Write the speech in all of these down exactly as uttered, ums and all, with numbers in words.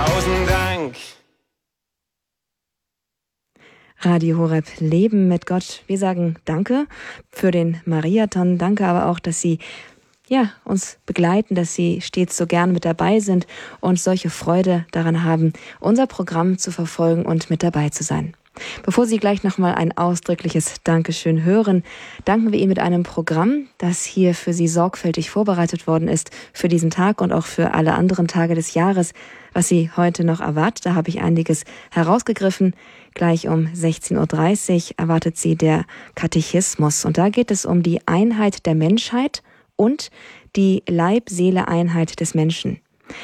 Tausend Dank. Radio Horeb, Leben mit Gott. Wir sagen Danke für den Mariathon. Danke aber auch, dass Sie ja, uns begleiten, dass Sie stets so gern mit dabei sind und solche Freude daran haben, unser Programm zu verfolgen und mit dabei zu sein. Bevor Sie gleich nochmal ein ausdrückliches Dankeschön hören, danken wir Ihnen mit einem Programm, das hier für Sie sorgfältig vorbereitet worden ist, für diesen Tag und auch für alle anderen Tage des Jahres, was Sie heute noch erwartet. Da habe ich einiges herausgegriffen. Gleich um sechzehn Uhr dreißig erwartet Sie der Katechismus. Und da geht es um die Einheit der Menschheit und die Leib-Seele-Einheit des Menschen.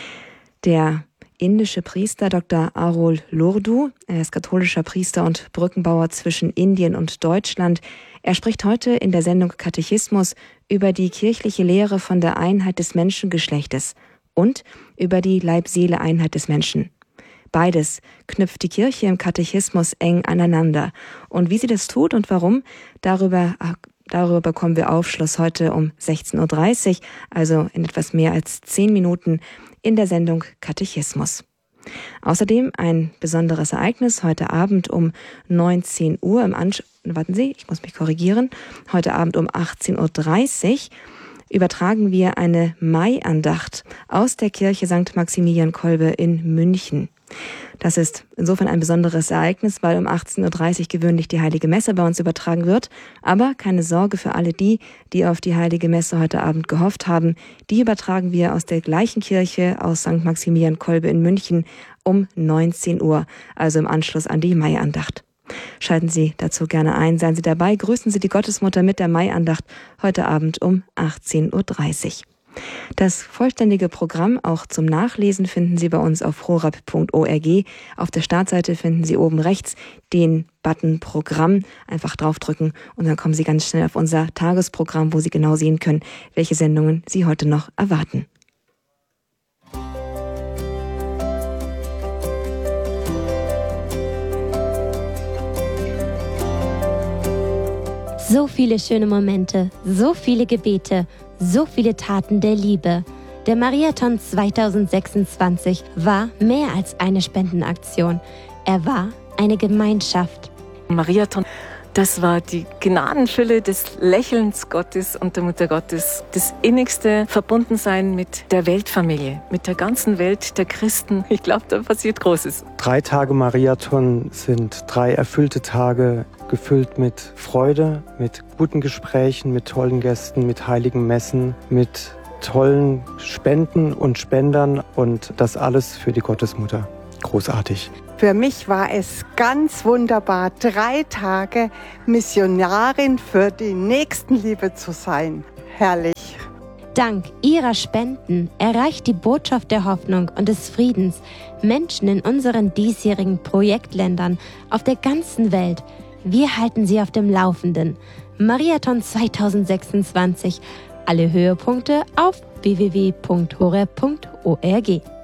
Der indische Priester Doktor Arul Lurdu, er ist katholischer Priester und Brückenbauer zwischen Indien und Deutschland. Er spricht heute in der Sendung Katechismus über die kirchliche Lehre von der Einheit des Menschengeschlechtes und über die Leib-Seele-Einheit des Menschen. Beides knüpft die Kirche im Katechismus eng aneinander. Und wie sie das tut und warum, darüber, darüber bekommen wir Aufschluss heute um sechzehn Uhr dreißig, also in etwas mehr als zehn Minuten in der Sendung Katechismus. Außerdem ein besonderes Ereignis heute Abend um neunzehn Uhr im Anschluss, warten Sie, ich muss mich korrigieren, heute Abend um achtzehn Uhr dreißig übertragen wir eine Maiandacht aus der Kirche Sankt Maximilian Kolbe in München. Das ist insofern ein besonderes Ereignis, weil um achtzehn Uhr dreißig gewöhnlich die Heilige Messe bei uns übertragen wird. Aber keine Sorge für alle die, die auf die Heilige Messe heute Abend gehofft haben. Die übertragen wir aus der gleichen Kirche, aus Sankt Maximilian Kolbe in München um neunzehn Uhr, also im Anschluss an die Maiandacht. Schalten Sie dazu gerne ein, seien Sie dabei, grüßen Sie die Gottesmutter mit der Maiandacht heute Abend um achtzehn Uhr dreißig. Das vollständige Programm auch zum Nachlesen finden Sie bei uns auf horeb punkt org. Auf der Startseite finden Sie oben rechts den Button Programm. Einfach draufdrücken und dann kommen Sie ganz schnell auf unser Tagesprogramm, wo Sie genau sehen können, welche Sendungen Sie heute noch erwarten. So viele schöne Momente, so viele Gebete, so viele Taten der Liebe. Der Mariathon zwanzig sechsundzwanzig war mehr als eine Spendenaktion. Er war eine Gemeinschaft. Mariathon, das war die Gnadenfülle des Lächelns Gottes und der Mutter Gottes. Das innigste Verbundensein mit der Weltfamilie, mit der ganzen Welt der Christen. Ich glaube, da passiert Großes. Drei Tage Mariathon sind drei erfüllte Tage, gefüllt mit Freude, mit guten Gesprächen, mit tollen Gästen, mit heiligen Messen, mit tollen Spenden und Spendern und das alles für die Gottesmutter. Großartig. Für mich war es ganz wunderbar, drei Tage Missionarin für die Nächstenliebe zu sein. Herrlich. Dank Ihrer Spenden erreicht die Botschaft der Hoffnung und des Friedens Menschen in unseren diesjährigen Projektländern auf der ganzen Welt. Wir halten Sie auf dem Laufenden. Mariathon zwanzig sechsundzwanzig. Alle Höhepunkte auf w w w punkt horeb punkt org.